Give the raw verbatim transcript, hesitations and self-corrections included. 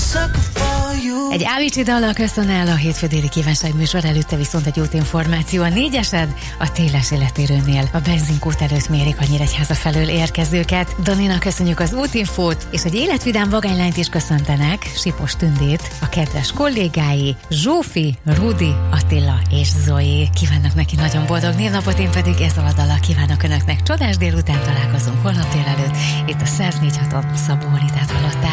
Egy Avicii dallal köszön el a hétfő déli kívánság műsor, előtte viszont egy útinformáció. A négyesed a Téles életérőnél. A benzinkút előtt mérik a Nyíregyháza felől érkezőket. Daninak köszönjük az útinfót, és egy életvidám vagánylányt is köszöntenek, Sipos Tündét, a kedves kollégái, Zsófi, Rudi, Attila és Zoé. Kívánnak neki nagyon boldog névnapot, én pedig ezzel a dallal kívánok önöknek csodás délután, találkozunk holnap délelőtt. Itt a száz négy pont haton Szabó Anitát hallották.